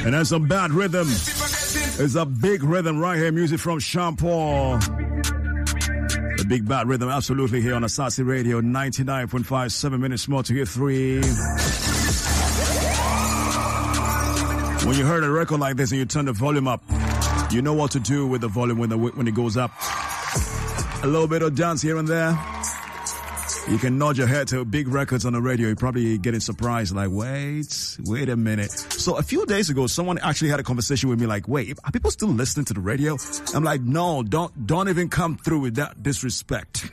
And then some bad rhythm. It's a big rhythm right here. Music from Sean Paul. The big bad rhythm absolutely here on Asasi Radio 99.5. 7 minutes more to hear 3. When you heard a record like this and you turn the volume up, you know what to do with the volume when it goes up. A little bit of dance here and there. You can nod your head to big records on the radio. You're probably getting surprised, like, wait a minute. So a few days ago, someone actually had a conversation with me like, wait, are people still listening to the radio? I'm like, no, don't even come through with that disrespect.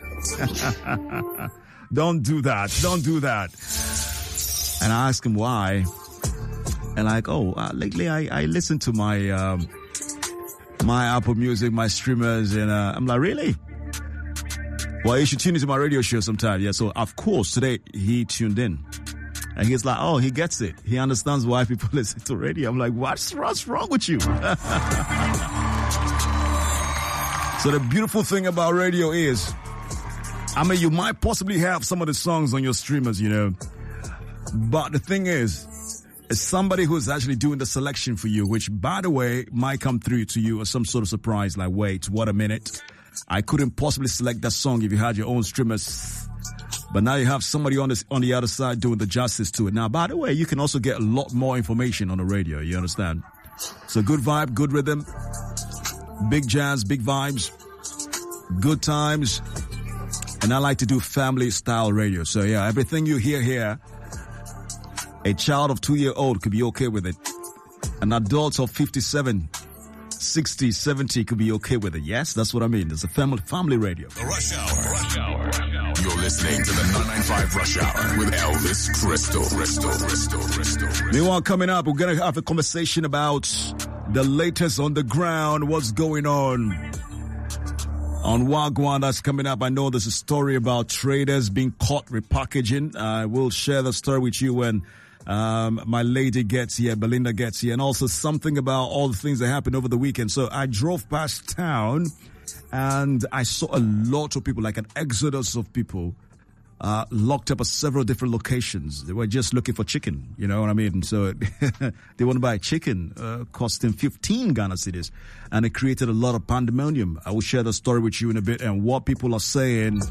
Don't do that. Don't do that. And I asked him why. And like, lately I listen to my Apple Music, my streamers, and I'm like, really? Well, you should tune into my radio show sometime. Yeah, so of course today he tuned in, and he's like, he gets it. He understands why people listen to radio. I'm like, what's wrong with you? So the beautiful thing about radio is, you might possibly have some of the songs on your streamers, but the thing is, it's somebody who's actually doing the selection for you, which, by the way, might come through to you as some sort of surprise, like, wait, what a minute. I couldn't possibly select that song if you had your own streamers. But now you have somebody on the other side doing the justice to it. Now, by the way, you can also get a lot more information on the radio, you understand? So good vibe, good rhythm, big jazz, big vibes, good times. And I like to do family-style radio. So, yeah, everything you hear here, a child of 2-year-old could be okay with it. An adult of 57, 60, 70 could be okay with it. Yes, that's what I mean. It's a family radio. The Rush Hour. You're listening to the 995 Rush Hour with Elvis Crystal. Meanwhile, coming up, we're going to have a conversation about the latest on the ground, what's going on Wagwan. That's coming up. I know there's a story about traders being caught repackaging. I will share the story with you when my lady gets here, Belinda gets here, and also something about all the things that happened over the weekend. So I drove past town and I saw a lot of people, like an exodus of people, locked up at several different locations. They were just looking for chicken, you know what I mean? So they want to buy chicken, costing 15 Ghana cedis, and it created a lot of pandemonium. I will share the story with you in a bit and what people are saying,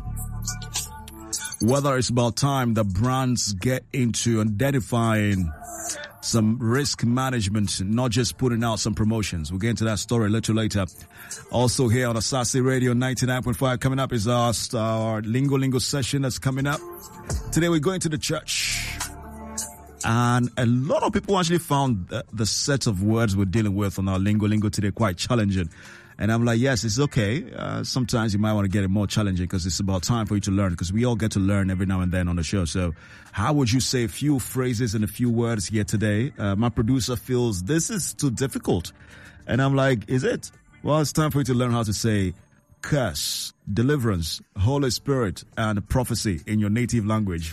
whether it's about time that brands get into identifying some risk management, not just putting out some promotions. We'll get into that story a little later. Also here on Asasi Radio 99.5, coming up is our Lingo session that's coming up. Today we're going to the church. And a lot of people actually found the set of words we're dealing with on our Lingo today quite challenging. And I'm like, yes, it's okay. Sometimes you might want to get it more challenging because it's about time for you to learn, because we all get to learn every now and then on the show. So how would you say a few phrases and a few words here today? My producer feels this is too difficult. And I'm like, is it? Well, it's time for you to learn how to say curse, deliverance, Holy Spirit, and prophecy in your native language.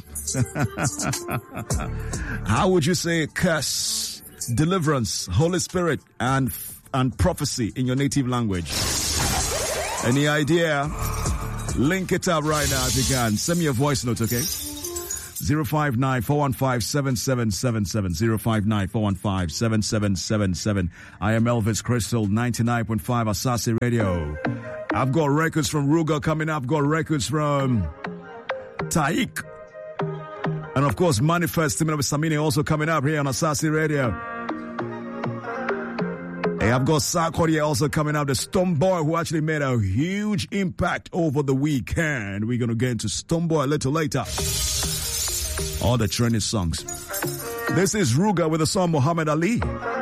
How would you say curse, deliverance, Holy Spirit, and prophecy in your native language? Any idea? Link it up right now if you can. Send me a voice note, okay? 059-415-7777. 059-415-7777. I am Elvis Crystal, 99.5 Asasi Radio. I've got records from Ruga coming up. I've got records from Taik. And of course, Manifest, Timina Samini also coming up here on Asasi Radio. Hey, I've got Sarkodie also coming out, the Stonebwoy, who actually made a huge impact over the weekend. We're going to get into Stonebwoy a little later. All the trending songs. This is Ruga with the song Muhammad Ali.